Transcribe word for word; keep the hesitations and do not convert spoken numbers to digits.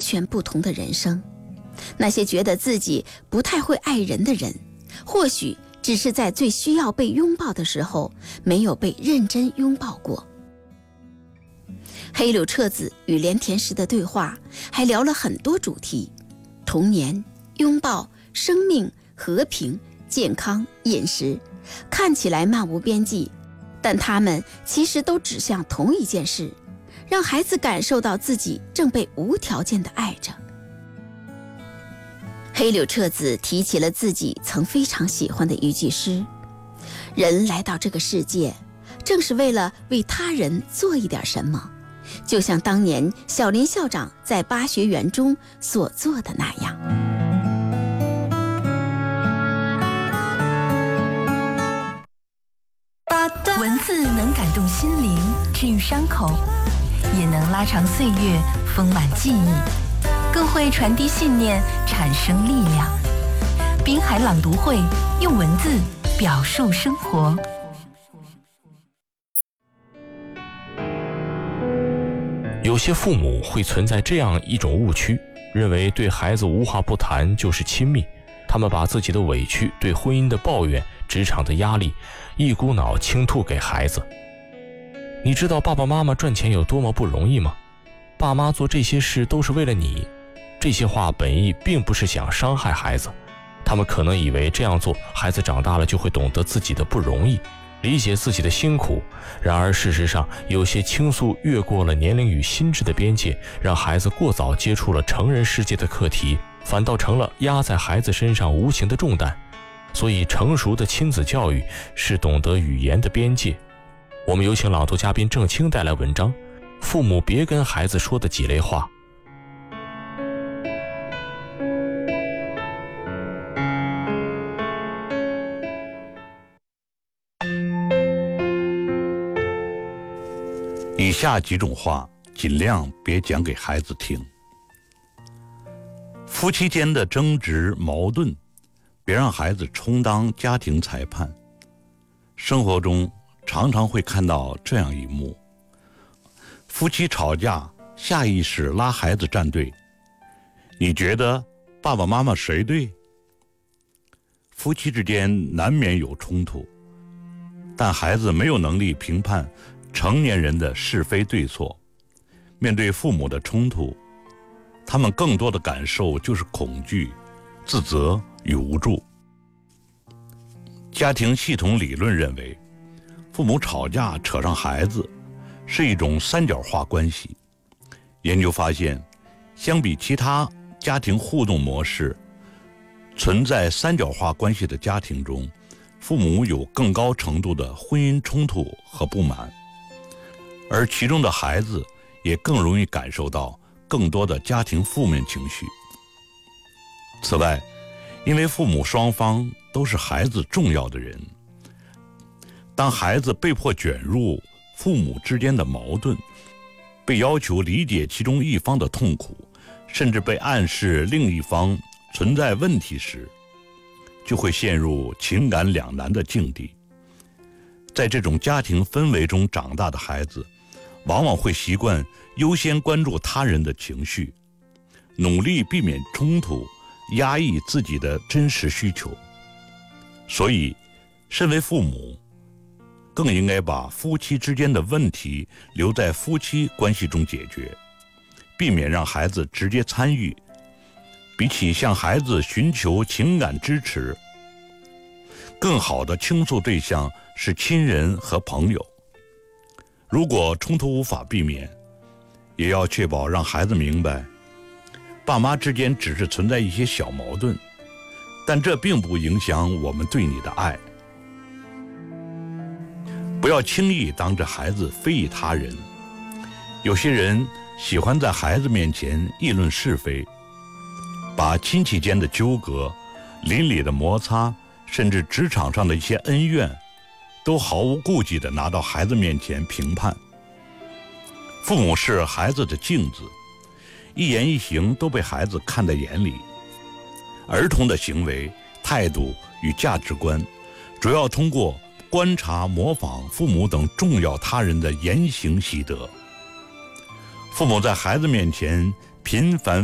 全不同的人生。那些觉得自己不太会爱人的人，或许只是在最需要被拥抱的时候，没有被认真拥抱过。黑柳彻子与连田实的对话还聊了很多主题：童年、拥抱、生命、和平、健康、饮食，看起来漫无边际，但他们其实都指向同一件事，让孩子感受到自己正被无条件地爱着。黑柳彻子提起了自己曾非常喜欢的一句诗：人来到这个世界，正是为了为他人做一点什么，就像当年小林校长在巴学园中所做的那样。 文字能感动心灵，治愈伤口，也能拉长岁月，丰满记忆，更会传递信念，产生力量。滨海朗读会用文字表述生活。 有些父母会存在这样一种误区，认为对孩子无话不谈就是亲密，他们把自己的委屈、对婚姻的抱怨、职场的压力一股脑倾吐给孩子。你知道爸爸妈妈赚钱有多么不容易吗？爸妈做这些事都是为了你。这些话本意并不是想伤害孩子，他们可能以为这样做，孩子长大了就会懂得自己的不容易，理解自己的辛苦。然而事实上，有些倾诉越过了年龄与心智的边界，让孩子过早接触了成人世界的课题，反倒成了压在孩子身上无形的重担。所以成熟的亲子教育是懂得语言的边界。我们有请朗读嘉宾郑清带来文章：父母别跟孩子说的几类话。 以下几种话尽量别讲给孩子听。夫妻间的争执矛盾，别让孩子充当家庭裁判。生活中常常会看到这样一幕：夫妻吵架，下意识拉孩子站队。你觉得爸爸妈妈谁对？夫妻之间难免有冲突，但孩子没有能力评判成年人的是非对错。面对父母的冲突，他们更多的感受就是恐惧、自责与无助。家庭系统理论认为，父母吵架扯上孩子是一种三角化关系。研究发现，相比其他家庭互动模式，存在三角化关系的家庭中，父母有更高程度的婚姻冲突和不满，而其中的孩子也更容易感受到更多的家庭负面情绪。此外，因为父母双方都是孩子重要的人，当孩子被迫卷入父母之间的矛盾，被要求理解其中一方的痛苦，甚至被暗示另一方存在问题时，就会陷入情感两难的境地。在这种家庭氛围中长大的孩子，往往会习惯优先关注他人的情绪，努力避免冲突，压抑自己的真实需求。所以，身为父母，更应该把夫妻之间的问题留在夫妻关系中解决，避免让孩子直接参与。比起向孩子寻求情感支持，更好的倾诉对象是亲人和朋友。如果冲突无法避免，也要确保让孩子明白，爸妈之间只是存在一些小矛盾，但这并不影响我们对你的爱。不要轻易当着孩子非议他人。有些人喜欢在孩子面前议论是非，把亲戚间的纠葛、邻里的摩擦，甚至职场上的一些恩怨，都毫无顾忌地拿到孩子面前评判。父母是孩子的镜子，一言一行都被孩子看在眼里。儿童的行为、态度与价值观，主要通过观察、模仿父母等重要他人的言行习得。父母在孩子面前频繁